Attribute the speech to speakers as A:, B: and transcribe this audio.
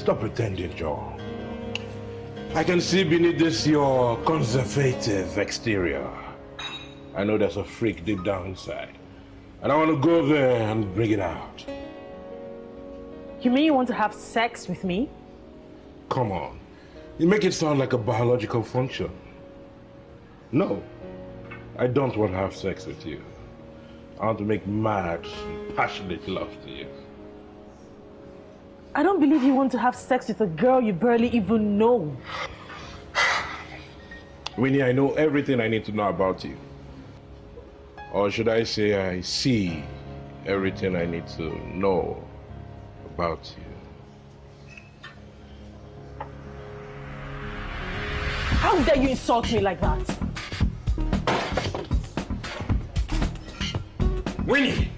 A: Stop pretending, Joe. I can see beneath this your conservative exterior. I know there's a freak deep down inside. And I want to go there and bring it out.
B: You mean you want to have sex with me?
A: Come on. You make it sound like a biological function. No, I don't want to have sex with you. I want to make mad, passionate love to you.
B: I don't believe you want to have sex with a girl you barely even know.
A: Winnie, I know everything I need to know about you. Or should I say I see everything I need to know about you.
B: How dare you insult me like that?
A: Winnie!